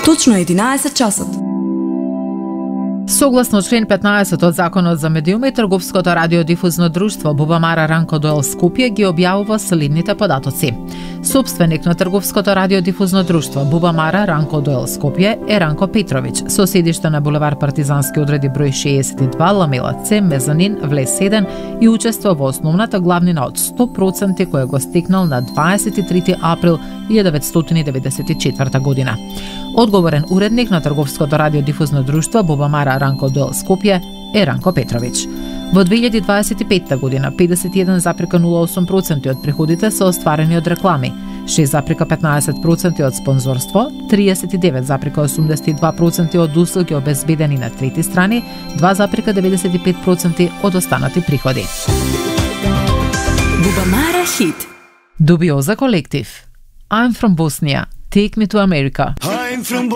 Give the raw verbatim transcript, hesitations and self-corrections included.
Точно единаесет часот. Согласно член петнаесет од Законот за медиуми, Трговското радиодифузно друштво Бубамара Ранко Доел Скопје ги објавува следните податоци. Собственик на Трговското радиодифузно друштво Бубамара Ранко Доел Скопје е Ранко Петровиќ, со седиште на булевар Партизански одреди број шеесет и два, Ламела Це, Мезанин, влез еден и учества во основната главнина од сто проценти која го стекнал на дваесет и трети април илјада деветстотини деветдесет и четврта година. Одговорен уредник на Трговското радиодифузно друштво Бубамара Ранко Доел Скопје е Ранко Петровиќ. Во две илјади дваесет и петта година педесет и еден зарез нула осум проценти од приходите се остварени од реклами, шест зарез петнаесет проценти од спонзорство, триесет и девет зарез осумдесет и два проценти од услуги обезбедени на трети страни, два зарез деветдесет и пет проценти од останати приходи. Бубамара хит. Дубиоза колектив. I'm from Bosnia. Take me to America.